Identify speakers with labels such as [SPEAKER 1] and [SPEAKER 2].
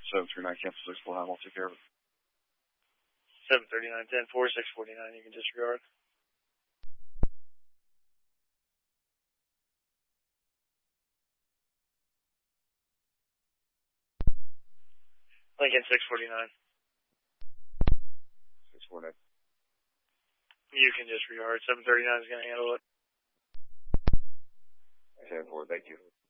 [SPEAKER 1] 739, cancel 649, we'll take care of it.
[SPEAKER 2] 739, 10, 4, 649, you can disregard. Lincoln 649.
[SPEAKER 1] 649.
[SPEAKER 2] You can disregard. 739 is going to handle it.
[SPEAKER 1] 10-4, thank you.